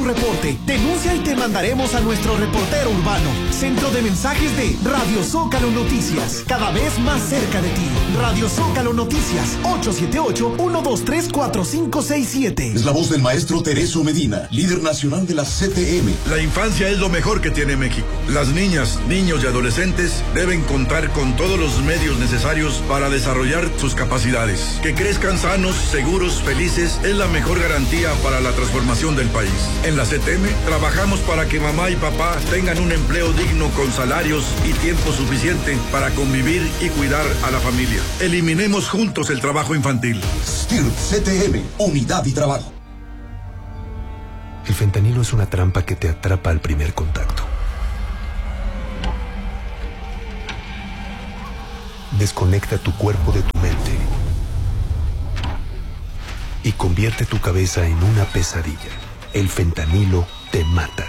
tu reporte. Denuncia y te mandaremos a nuestro reportero urbano. Centro de mensajes de Radio Zócalo Noticias. Cada vez más cerca de ti. Radio Zócalo Noticias. 878-123-4567. Es la voz del maestro Tereso Medina, líder nacional de la CTM. La infancia es lo mejor que tiene México. Las niñas, niños y adolescentes deben contar con todos los medios necesarios para desarrollar sus capacidades. Que crezcan sanos, seguros, felices es la mejor garantía para la transformación del país. En la CTM trabajamos para que mamá y papá tengan un empleo digno con salarios y tiempo suficiente para convivir y cuidar a la familia. Eliminemos juntos el trabajo infantil. STIRP CTM, unidad y trabajo. El fentanilo es una trampa que te atrapa al primer contacto. Desconecta tu cuerpo de tu mente y convierte tu cabeza en una pesadilla. El fentanilo te mata.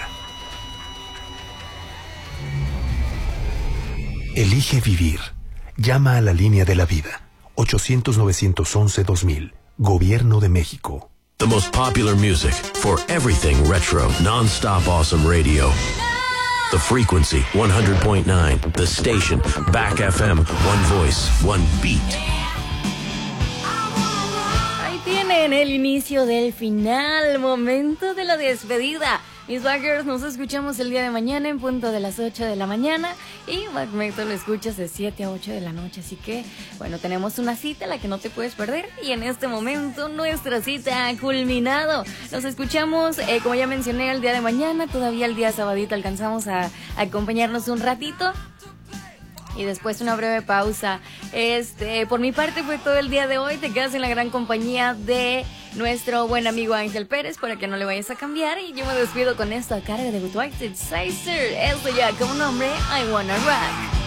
Elige vivir. Llama a la línea de la vida. 800-911-2000. Gobierno de México. The most popular music for everything retro, non-stop awesome radio. The frequency, 100.9. The station, Back FM, one voice, one beat. Ahí tienen el inicio del final, momento de la despedida. Mis Backers, nos escuchamos el día de mañana en punto de las 8 de la mañana y Back Metal lo escuchas de 7 a 8 de la noche, así que bueno, tenemos una cita la que no te puedes perder y en este momento nuestra cita ha culminado. Nos escuchamos, como ya mencioné, el día de mañana, todavía el día sabadito alcanzamos a acompañarnos un ratito. Y después una breve pausa. Por mi parte fue todo el día de hoy. Te quedas en la gran compañía de nuestro buen amigo Ángel Pérez para que no le vayas a cambiar. Y yo me despido con esto a cargo de White Sizer. Esto ya como nombre, I Wanna Rock.